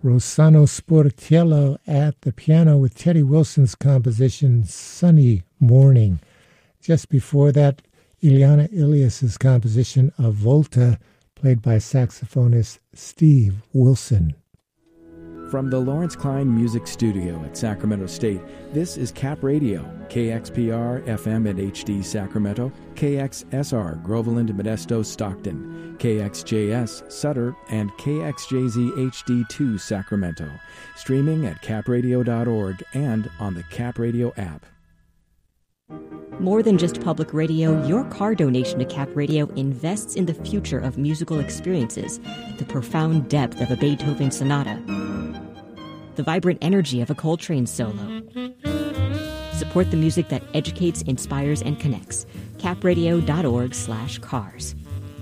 Rossano Sportiello at the piano with Teddy Wilson's composition Sunny Morning. Just before that, Ileana Ilias's composition of Volta, played by saxophonist Steve Wilson. From the Lawrence Klein Music Studio at Sacramento State, this is Cap Radio, KXPR FM at HD Sacramento, KXSR Groveland, Modesto, Stockton, KXJS Sutter, and KXJZ HD2 Sacramento. Streaming at capradio.org and on the Cap Radio app. More than just public radio, your car donation to Cap Radio invests in the future of musical experiences, the profound depth of a Beethoven sonata, the vibrant energy of a Coltrane solo. Support the music that educates, inspires, and connects. capradio.org/cars.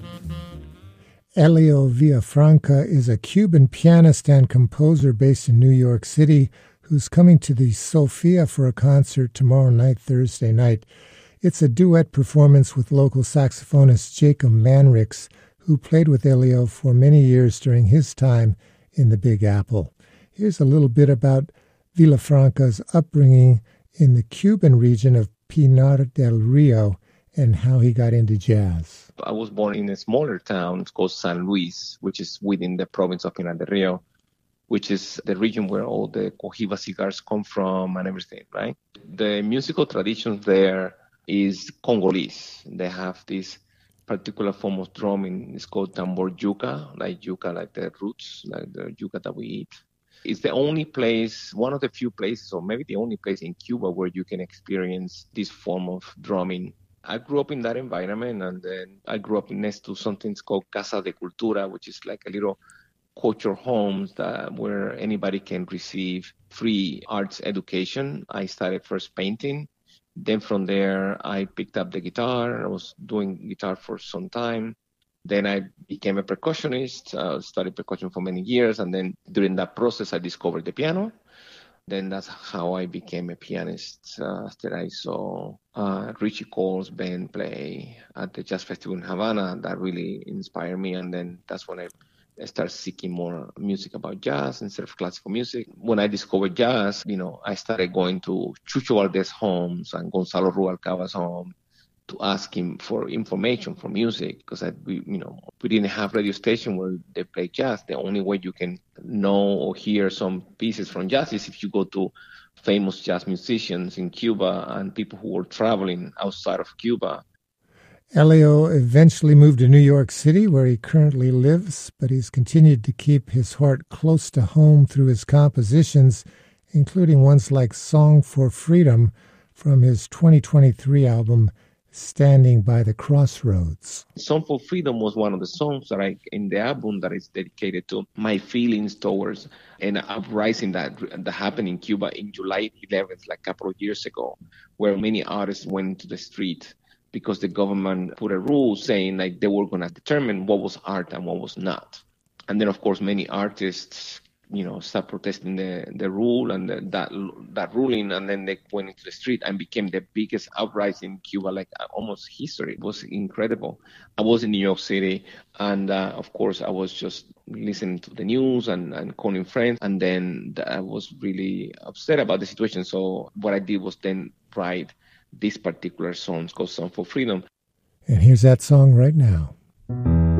Elio Villafranca is a Cuban pianist and composer based in New York City who's coming to the Sophia for a concert tomorrow night, Thursday night. It's a duet performance with local saxophonist Jacob Manrix, who played with Elio for many years during his time in the Big Apple. Here's a little bit about Villafranca's upbringing in the Cuban region of Pinar del Rio and how he got into jazz. I was born in a smaller town called San Luis, which is within the province of Pinar del Rio, which is the region where all the Cohiba cigars come from and everything, right? The musical tradition there is Congolese. They have this particular form of drumming. It's called tambor yuca, like the roots, like the yuca that we eat. It's the only place, one of the few places, or maybe the only place in Cuba where you can experience this form of drumming. I grew up in that environment, and then I grew up next to something called Casa de Cultura, which is like a little culture homes where anybody can receive free arts education. I started first painting. Then from there, I picked up the guitar. I was doing guitar for some time. Then I became a percussionist, studied percussion for many years. And then during that process, I discovered the piano. Then that's how I became a pianist after I saw Richie Cole's band play at the Jazz Festival in Havana. That really inspired me. And then that's when I started seeking more music about jazz instead of classical music. When I discovered jazz, I started going to Chucho Valdés' homes and Gonzalo Rubalcaba's home to ask him for information for music, because we didn't have radio station where they play jazz. The only way you can know or hear some pieces from jazz is if you go to famous jazz musicians in Cuba and people who were traveling outside of Cuba. Elio eventually moved to New York City, where he currently lives, but he's continued to keep his heart close to home through his compositions, including ones like Song for Freedom from his 2023 album, Standing by the Crossroads. Song for Freedom was one of the songs that in the album that is dedicated to my feelings towards an uprising that happened in Cuba in July 11th, like a couple of years ago, where many artists went to the street because the government put a rule saying like they were going to determine what was art and what was not. And then, of course, many artists, start protesting the rule and that ruling, and then they went into the street and became the biggest uprising in Cuba, like almost history. It was incredible. I was in New York City, and of course, I was just listening to the news and calling friends, and then I was really upset about the situation. So what I did was then write this particular song called Song for Freedom. And here's that song right now.